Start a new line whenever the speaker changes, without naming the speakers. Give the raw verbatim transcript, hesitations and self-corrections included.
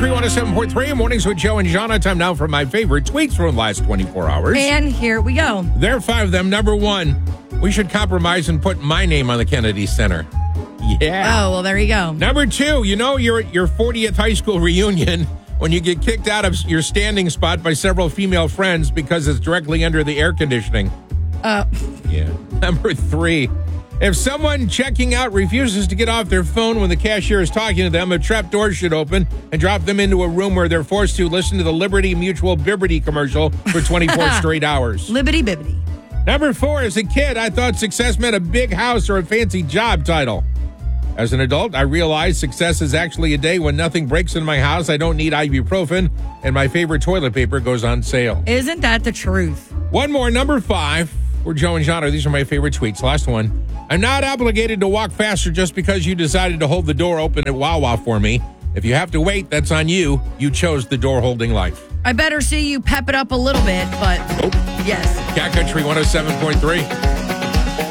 Country one oh seven point three, mornings with Joe and Jana. Time now for my favorite tweets from the last twenty-four hours.
And here we go.
There are five of them. Number one, we should compromise and put my name on the Kennedy Center. Yeah.
Oh, well, there you go.
Number two, you know you're at your fortieth high school reunion when you get kicked out of your standing spot by several female friends because it's directly under the air conditioning.
Uh,
Yeah. Number three, if someone checking out refuses to get off their phone when the cashier is talking to them, a trap door should open and drop them into a room where they're forced to listen to the Liberty Mutual Bibbity commercial for twenty-four straight hours.
Libbity bibbity.
Number four, as a kid, I thought success meant a big house or a fancy job title. As an adult, I realized success is actually a day when nothing breaks in my house, I don't need ibuprofen, and my favorite toilet paper goes on sale.
Isn't that the truth?
One more, number five. We're Joe and Jana. These are my favorite tweets. Last one. I'm not obligated to walk faster just because you decided to hold the door open at Wawa for me. If you have to wait, that's on you. You chose the door holding life.
I better see you pep it up a little bit, but
Nope.
yes.
Cat Country one oh seven point three.